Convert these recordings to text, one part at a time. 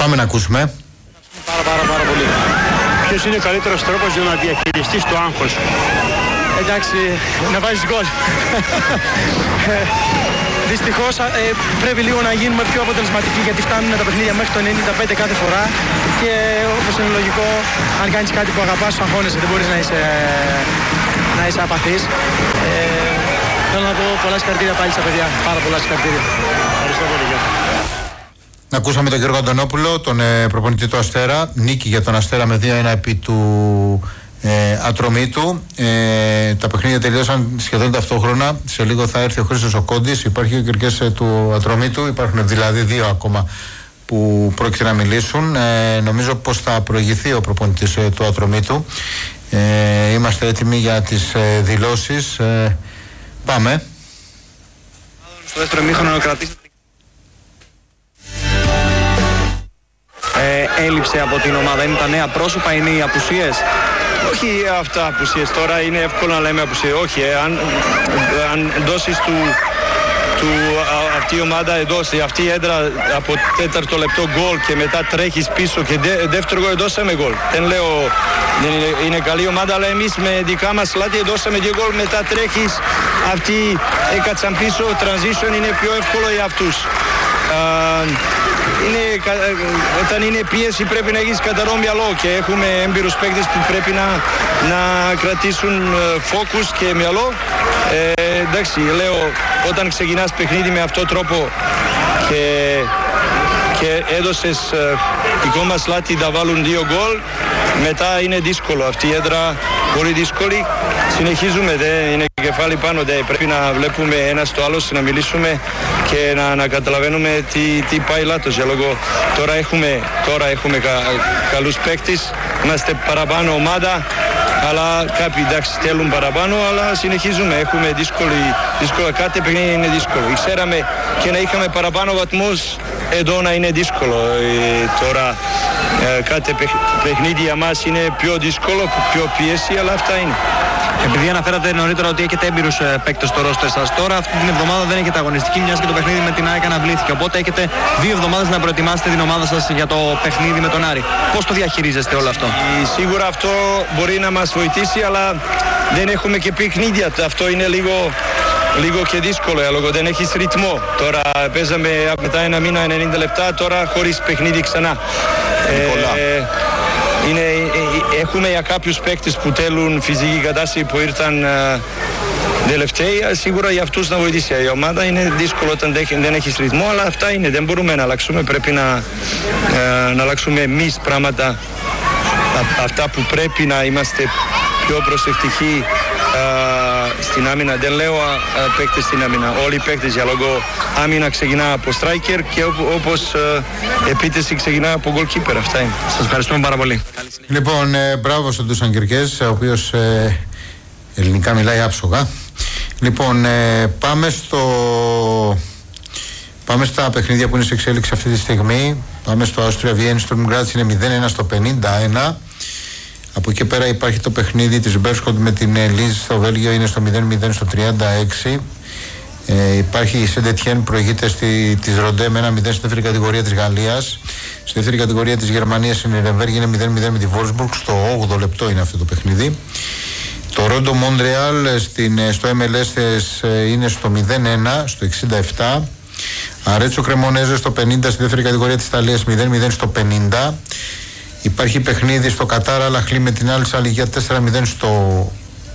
Πάμε να ακούσουμε. Πάρα πολύ. Ποιος είναι ο καλύτερος τρόπος για να διαχειριστείς το άγχος? Εντάξει, να βάζεις γκολ. Δυστυχώς πρέπει λίγο να γίνουμε πιο αποτελεσματικοί, γιατί φτάνουν τα παιχνίδια μέχρι το 95 κάθε φορά και όπως είναι λογικό, αν κάνεις κάτι που αγαπάς, σου αγχώνεσαι, δεν μπορείς να είσαι απαθής. Θέλω να πω πολλά συγχαρητήρια πάλι στα παιδιά, πάρα πολλά συγχαρητήρια. Ευχαριστώ πολύ. Ακούσαμε τον Γιώργο Αντωνόπουλο, τον προπονητή του Αστέρα. Νίκη για τον Αστέρα με 2-1 επί του Ατρωμίτου. Τα παιχνίδια τελειώσαν σχεδόν ταυτόχρονα. Σε λίγο θα έρθει ο Χρήστος ο Κόντης. Υπάρχει ο Κυρκές του Ατρωμίτου. Υπάρχουν δηλαδή 2 ακόμα που πρόκειται να μιλήσουν. Νομίζω πως θα προηγηθεί ο προπονητής του Ατρωμίτου. Είμαστε έτοιμοι για τις δηλώσεις. Πάμε. Στο δεύτερο ημίχρονο να κρατήσετε. Έλειψε από την ομάδα, είναι τα νέα πρόσωπα, είναι οι απουσίες? Όχι αυτά απουσίες, τώρα είναι εύκολο να λέμε απουσίες. Όχι, αν δώσεις αυτή η ομάδα δώσει αυτή η έδρα από 4ο λεπτό γκολ και μετά τρέχεις πίσω και δεύτερο γκολ δώσαμε γκολ. Δεν λέω είναι καλή ομάδα, αλλά εμείς με δικά μας λάθη δώσαμε 2 γκολ, μετά τρέχεις, αυτοί έκατσαν πίσω, transition είναι πιο εύκολο για αυτούς. Όταν είναι πίεση πρέπει να έχεις καθαρό μυαλό και έχουμε έμπειρους παίκτες που πρέπει να κρατήσουν focus και μυαλό. Εντάξει, λέω, όταν ξεκινάς παιχνίδι με αυτόν τον τρόπο και έδωσες δικό μας λάθη να βάλουν 2 γκολ, μετά είναι δύσκολο. Αυτή η έδρα πολύ δύσκολη. Συνεχίζουμε, δεν είναι κεφάλι πάνω, πρέπει να βλέπουμε ένα στο άλλο, να μιλήσουμε και να καταλαβαίνουμε τι πάει λάθος. Για λόγω τώρα έχουμε καλούς παίκτες, είμαστε παραπάνω ομάδα, αλλά κάποιοι εντάξει θέλουν παραπάνω, αλλά συνεχίζουμε. Έχουμε δύσκολα, κάθε παιχνίδι είναι δύσκολο. Ξέραμε και να είχαμε παραπάνω βαθμούς, εδώ να είναι δύσκολο. Τώρα κάθε παιχνίδι για μας είναι πιο δύσκολο, πιο πίεση, αλλά αυτά είναι. Επειδή αναφέρατε νωρίτερα ότι έχετε έμπειρους παίκτες στο ρόστερ σας, τώρα αυτή την εβδομάδα δεν έχετε αγωνιστική, μιας και το παιχνίδι με την ΑΕΚ αναβλήθηκε. Οπότε έχετε 2 εβδομάδες να προετοιμάσετε την ομάδα σας για το παιχνίδι με τον Άρη. Πώς το διαχειρίζεστε όλο αυτό? Σίγουρα αυτό μπορεί να μας βοηθήσει, αλλά δεν έχουμε και παιχνίδια. Αυτό είναι λίγο και δύσκολο, λόγω δεν έχεις ρυθμό. Τώρα παίζαμε μετά ένα μήνα 90 λεπτά, τώρα χωρίς παιχνίδι ξανά. Έχουμε για κάποιους παίκτες που θέλουν φυσική κατάσταση που ήρθαν τελευταία, σίγουρα για αυτούς να βοηθήσει. Η ομάδα είναι δύσκολο όταν δεν έχεις ρυθμό, αλλά αυτά είναι, δεν μπορούμε να αλλάξουμε, πρέπει να αλλάξουμε εμείς πράγματα, αυτά που πρέπει να είμαστε πιο προσεκτικοί στην άμυνα. Δεν λέω παίκτες στην άμυνα, όλοι οι παίκτες, για λόγω άμυνα ξεκινά από striker και όπως επίθεση ξεκινά από goalkeeper. Αυτά είναι. Σας ευχαριστούμε πάρα πολύ. Λοιπόν, μπράβο στον Ντούσαν Κυρκές, ο οποίος ελληνικά μιλάει άψογα. Λοιπόν, πάμε στα παιχνίδια που είναι σε εξέλιξη αυτή τη στιγμή. Πάμε στο Austria Vienna, στο Stuttgart είναι 0-1 στο 51. Από εκεί πέρα υπάρχει το παιχνίδι της Μπέρσκοντ με την Λίζ στο Βέλγιο, είναι στο 0-0 στο 36. Υπάρχει η Σεντετιέν, προηγείται της Ροντέ με 1-0 στη δεύτερη κατηγορία της Γαλλίας. Στη δεύτερη κατηγορία της Γερμανίας η Νιρεμβέργη είναι 0-0 με τη Βόλσμπουργκ, στο 8ο λεπτό είναι αυτό το παιχνίδι. Το Ρόντο Μοντρεάλ στο MLS είναι στο 0-1 στο 67. Αρέτσο Κρεμονέζε στο 50 στη δεύτερη κατηγορία της Ιταλίας, 0-0 στο 50. Υπάρχει παιχνίδι στο Κατάρ Αλαχλή με την Άλλη Σαλιγιά 4-0 στο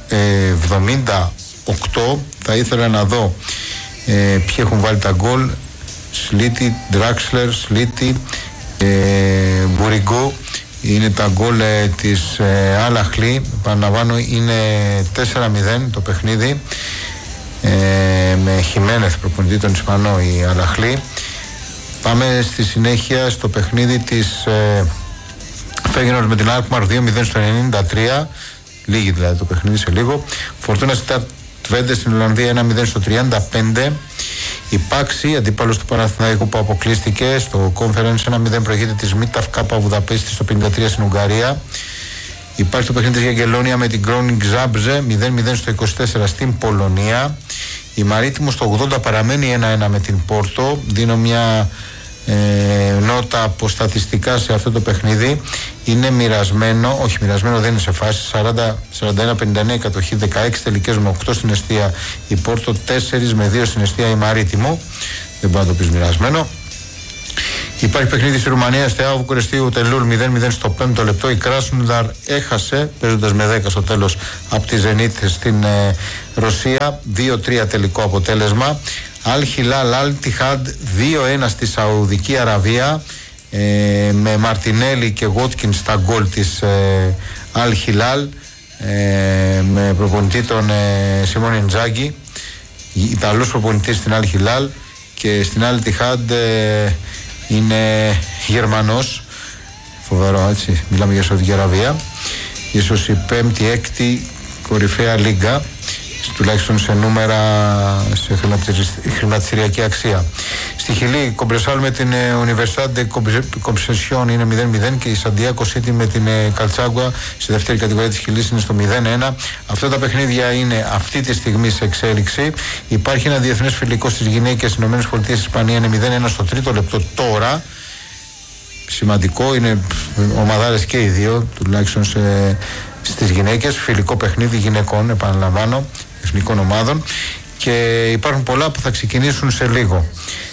78. Θα ήθελα να δω ποιοι έχουν βάλει τα γκολ. Σλίτι, Ντράξλερ, Σλίτι, Μπουριγκό. Είναι τα γκολ της Αλαχλή. Επαναλαμβάνω, είναι 4-0 το παιχνίδι, με Χιμένεθ προπονητή τον Ισπανό η Αλαχλή. Πάμε στη συνέχεια στο παιχνίδι της Φέγγενορ με την Αλκμαρ 2-0 στο 93. Λίγη δηλαδή το παιχνίδι σε λίγο. Φορτούνα Σταρτ Βέντε στην Ολλανδία 1-0 στο 35. Η Πάξη, αντίπαλος του Παναθηναϊκού που αποκλείστηκε στο Conference, 1-0 προηγείται της Μίταφ Κάπα Βουδαπέστη στο 53 στην Ουγγαρία. Υπάρχει το παιχνίδι της Γεγγελόνια με την Κρόνινγκ Ζάμπζε 0-0 στο 24 στην Πολωνία. Η Μαρίτιμο στο 80 παραμένει 1-1 με την Πόρτο. Δίνω μια νότα από στατιστικά σε αυτό το παιχνίδι. Είναι μοιρασμένο, όχι μοιρασμένο, δεν είναι σε φάση. 41-59 η κατοχή, 16 τελικές με 8 στην εστία η Πόρτο, 4 με 2 στην εστία η Μαρίτιμο. Δεν μπορεί να το πεις μοιρασμένο. Υπάρχει παιχνίδι στη Ρουμανία, Στεά Βουκουρεστίου Τελούλ 0-0 στο 5ο λεπτό. Η Κράσνονταρ έχασε, παίζοντας με 10 στο τέλος, από τη Ζενίτ στην Ρωσία. 2-3 τελικό αποτέλεσμα. Αλ Χιλάλ Αλ Τιχάντ 2-1 στη Σαουδική Αραβία, με Μαρτινέλη και Γότκιν στα γκολ της Αλ Χιλάλ, με προπονητή τον Σιμών Ιντζάγκη, Ιταλός προπονητής στην Αλ Χιλάλ, και στην Αλ Τιχάντ είναι Γερμανός. Φοβερό, έτσι, μιλάμε για Σαουδική Αραβία, ίσως η 5η-6η κορυφαία λίγκα, τουλάχιστον σε νούμερα, σε χρηματιστηριακή αξία. Στη Χιλή, Κομπρεσάλ με την Universidad de Concepción είναι 0-0 και η Santiago City με την Καλτσάγκουα στη δεύτερη κατηγορία της Χιλής είναι στο 0-1. Αυτά τα παιχνίδια είναι αυτή τη στιγμή σε εξέλιξη. Υπάρχει ένα διεθνές φιλικό στις γυναίκες ΗΠΑ Ισπανία, είναι 0-1 στο 3ο λεπτό τώρα. Σημαντικό, είναι ομαδάρες και οι δύο, τουλάχιστον στις γυναίκες. Φιλικό παιχνίδι γυναικών, επαναλαμβάνω, εθνικών ομάδων, και υπάρχουν πολλά που θα ξεκινήσουν σε λίγο.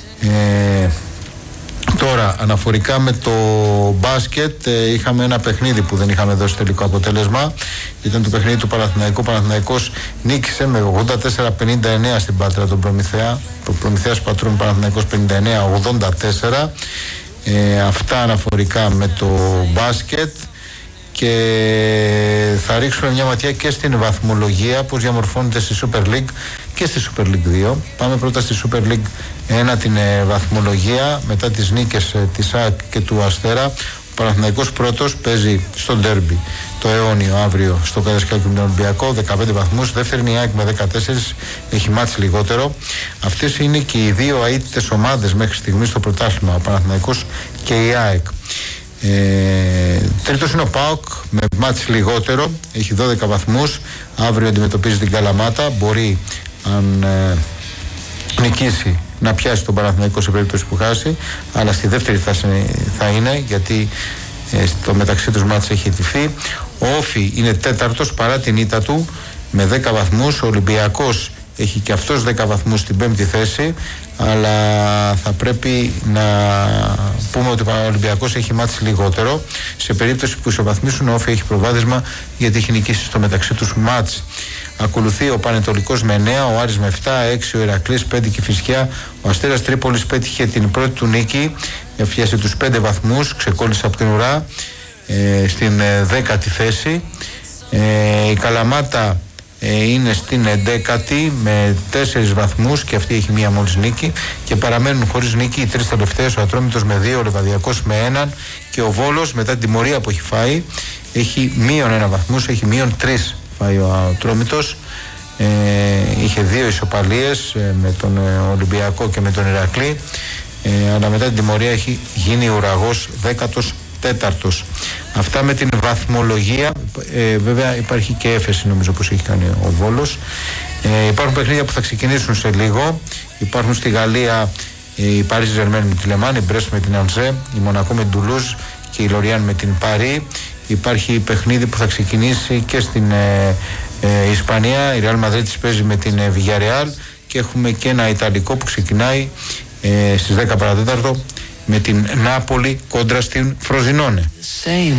Τώρα, αναφορικά με το μπάσκετ, είχαμε ένα παιχνίδι που δεν είχαμε δώσει τελικό αποτέλεσμα. Ήταν το παιχνίδι του Παναθηναϊκού. Ο Παναθηναϊκός νίκησε με 84-59 στην Πάτρα τον Προμηθέα. Το Προμηθέας Πατρών, Παναθηναϊκός 59-84. Αυτά αναφορικά με το μπάσκετ. Και θα ρίξουμε μια ματιά και στην βαθμολογία, πώς διαμορφώνεται στη Super League και στη Super League 2. Πάμε πρώτα στη Super League 1 την βαθμολογία, μετά τις νίκες της ΑΕΚ και του Αστέρα. Ο Παναθηναϊκός πρώτος, παίζει στο ντέρμπι το αιώνιο αύριο στο Καραϊσκάκι με τον Ολυμπιακό, 15 βαθμούς. Δεύτερη είναι η ΑΕΚ με 14, έχει μάτς λιγότερο. Αυτές είναι και οι δύο αίτητες ομάδες μέχρι στιγμής στο πρωτάθλημα, ο Παναθηναϊκός και η ΑΕΚ. Τρίτος είναι ο ΠΑΟΚ με μάτς λιγότερο, έχει 12 βαθμούς. Αύριο αντιμετωπίζει την Καλαμάτα. Μπορεί, αν νικήσει, να πιάσει τον Παναθηναϊκό σε περίπτωση που χάσει, αλλά στη δεύτερη θα είναι, γιατί στο μεταξύ τους μάτς έχει τυφεί. Ο Όφι είναι τέταρτος παρά την ήττα του με 10 βαθμούς. Ο Ολυμπιακός έχει και αυτός 10 βαθμούς στην 5η θέση, αλλά θα πρέπει να πούμε ότι ο Ολυμπιακός έχει μάτς λιγότερο. Σε περίπτωση που ισοβαθμίσουν, ο Όφι έχει προβάδισμα, γιατί έχει νικήσει στο μεταξύ τους μάτς. Ακολουθεί ο Πανετολικός με 9, ο Άρης με 7, 6 ο Ηρακλής, 5 και Φυσιά. Ο Αστέρας Τρίπολης πέτυχε την πρώτη του νίκη, έφτιασε τους 5 βαθμούς, ξεκόλλησε από την ουρά στην 10η θέση. Η Καλαμάτα είναι στην 11η με 4 βαθμούς και αυτή έχει μία μόλις νίκη, και παραμένουν χωρίς νίκη οι τρεις τελευταίες, ο Ατρόμητος με 2, ο Λεβαδιακός με 1 και ο Βόλος, μετά την τιμωρία που έχει φάει, έχει μείον 1 βαθμούς, έχει μείον 3 φάει ο Ατρόμητος. Είχε 2 ισοπαλίες με τον Ολυμπιακό και με τον Ηρακλή, αλλά μετά την τιμωρία έχει γίνει ουραγός 14ος. Αυτά με την βαθμολογία. Βέβαια υπάρχει και έφεση, νομίζω, πως έχει κάνει ο Βόλος. Υπάρχουν παιχνίδια που θα ξεκινήσουν σε λίγο. Υπάρχουν στη Γαλλία η Παρίζ Ζερμέν με τη Λεμάν, η Μπρέστ με την Ανζέ, η Μονακό με την Τουλούζ και η Λοριάν με την Παρί. Υπάρχει παιχνίδι που θα ξεκινήσει και στην Ισπανία. Η Ρεάλ Μαδρίτης παίζει με την Villarreal, και έχουμε και ένα Ιταλικό που ξεκινάει στις 10 παρατέταρτο με την Νάπολη κόντρα στην Φροζινόνε.